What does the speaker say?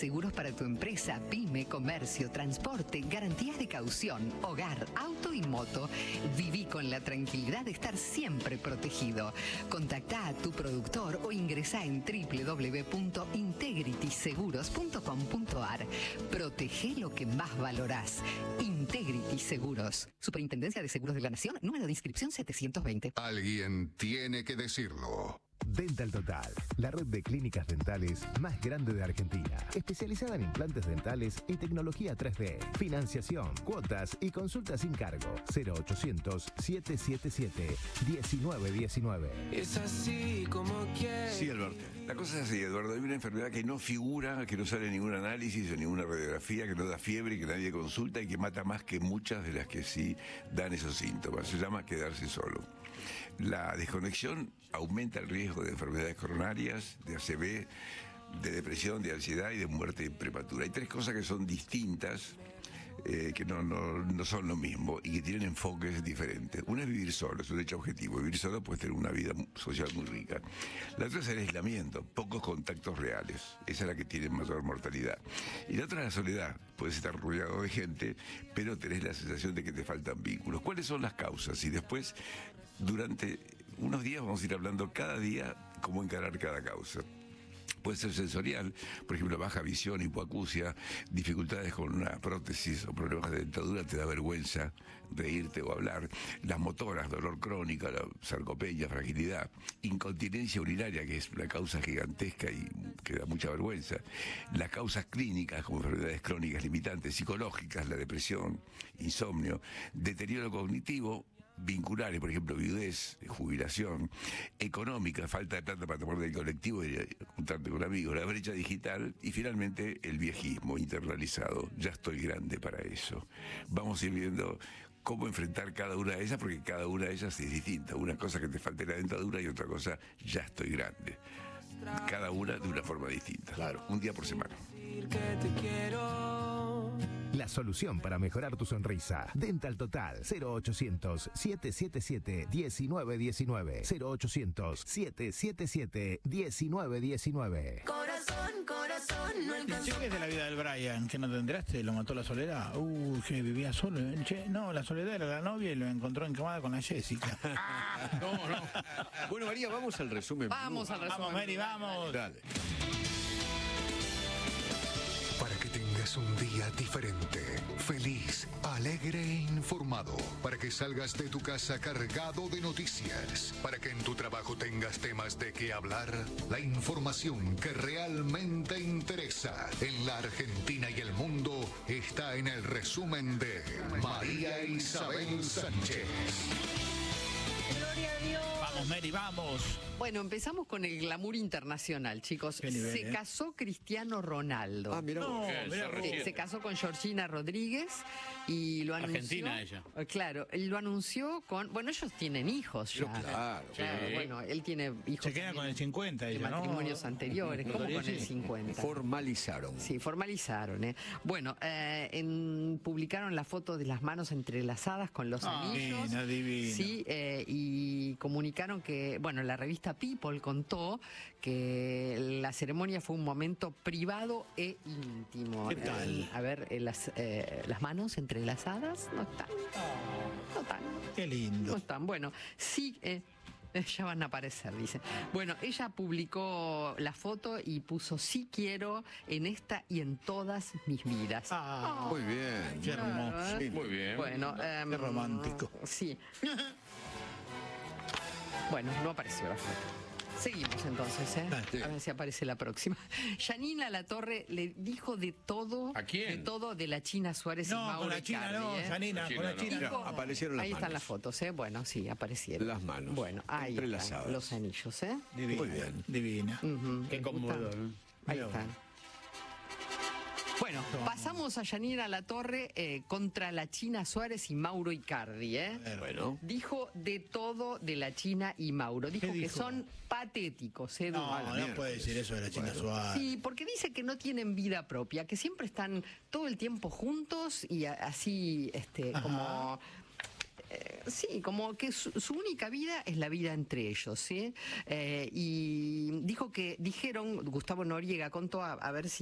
seguros para tu empresa, pyme, comercio, transporte, garantías de caución, hogar, auto y moto. Viví con la tranquilidad de estar siempre protegido. Contacta a tu productor o ingresa en www.integrityseguros.com.ar. Protege lo que más valorás. Integrity Seguros. Superintendencia de Seguros de la Nación, número de inscripción 720. Alguien tiene que decirlo. Dental Total, la red de clínicas dentales más grande de Argentina, especializada en implantes dentales y tecnología 3D, financiación, cuotas y consultas sin cargo. 0800-777-1919. Es así como quieres. Sí, Alberto. La cosa es así, Eduardo. Hay una enfermedad que no figura, que no sale en ningún análisis o ninguna radiografía, que no da fiebre, que nadie consulta y que mata más que muchas de las que sí dan esos síntomas. Se llama quedarse solo. La desconexión aumenta el riesgo de enfermedades coronarias, de ACV, de depresión, de ansiedad y de muerte prematura. Hay tres cosas que son distintas, que no son lo mismo y que tienen enfoques diferentes. Una es vivir solo, es un hecho objetivo. Vivir solo puede tener una vida social muy rica. La otra es el aislamiento, pocos contactos reales. Esa es la que tiene mayor mortalidad. Y la otra es la soledad. Puedes estar rodeado de gente, pero tenés la sensación de que te faltan vínculos. ¿Cuáles son las causas? Y después, durante unos días vamos a ir hablando cada día cómo encarar cada causa. Puede ser sensorial, por ejemplo, baja visión, hipoacusia, dificultades con una prótesis o problemas de dentadura, te da vergüenza reírte o hablar. Las motoras, dolor crónico, la sarcopenia, fragilidad. Incontinencia urinaria, que es una causa gigantesca y que da mucha vergüenza. Las causas clínicas, como enfermedades crónicas limitantes, psicológicas, la depresión, insomnio, deterioro cognitivo, vinculares, por ejemplo, viudez, jubilación, económica, falta de plata para tomar del colectivo y juntarte con amigos, la brecha digital y finalmente el viejismo internalizado. Ya estoy grande para eso. Vamos a ir viendo cómo enfrentar cada una de ellas, porque cada una de ellas es distinta. Una cosa que te falte la dentadura y otra cosa, ya estoy grande. Cada una de una forma distinta. Claro, un día por semana. La solución para mejorar tu sonrisa. Dental Total. 0800-777-1919. 0800-777-1919. Corazón, no alcanzó. Che, ¿qué es de la vida del Brian? ¿Que no te enteraste? ¿Lo mató la soledad? Que vivía solo. Che, no, la soledad era la novia y lo encontró encamada con la Jessica. No. Bueno, María, vamos al resumen. Vamos al resumen. Vamos, Mary, vamos. Dale. Para que tengas un día diferente, feliz, alegre e informado. Para que salgas de tu casa cargado de noticias. Para que en tu trabajo tengas temas de qué hablar. La información que realmente interesa en la Argentina y el mundo está en el resumen de María Isabel Sánchez. Gloria a Dios. Vamos, Mary, vamos. Bueno, empezamos con el glamour internacional, chicos. Qué nivel, Se casó Cristiano Ronaldo. Mira. No, mirá vos. Se casó con Georgina Rodríguez y lo anunció. Argentina ella. Claro, él lo anunció con. Bueno, ellos tienen hijos ya. Claro. Claro, bueno, él tiene hijos. Se queda con el 50 de ella, ¿no? matrimonios anteriores, ¿cómo con el 50? Formalizaron. Sí, formalizaron. Bueno, publicaron la foto de las manos entrelazadas con los anillos. Divina. Sí, y comunicaron que, bueno, la revista People contó que la ceremonia fue un momento privado e íntimo. ¿Qué tal? A ver, las manos entrelazadas no están. No están. Qué lindo. No están. Bueno, sí. Ya van a aparecer, dice. Bueno, ella publicó la foto y puso sí quiero en esta y en todas mis vidas. Muy bien. Qué hermoso. Sí, muy bien. Bueno, Qué romántico. Sí. Bueno, no apareció la foto. Seguimos entonces, Dale. A ver si aparece la próxima. Yanina Latorre le dijo de todo. ¿A quién? De todo de la China Suárez y No, Mauro con la China Icardi, no, Janina, con la China Dijo- no. Aparecieron las ahí están manos. las fotos, Bueno, sí, aparecieron. Las manos. Bueno, ahí Entrelazadas. están los anillos, Divina. Muy bien. Divina. Ujú. Qué conmovedor. Ahí Mirá están. Bueno, pasamos a Yanina Latorre contra la China Suárez y Mauro Icardi, Bueno. Dijo de todo de la China y Mauro. Dijo ¿Qué que dijo? son patéticos, Edu. No puede decir eso de la China Suárez. Sí, porque dice que no tienen vida propia, que siempre están todo el tiempo juntos y así, como... sí, como que su única vida es la vida entre ellos, ¿sí? Y dijo que dijeron, Gustavo Noriega contó, a ver si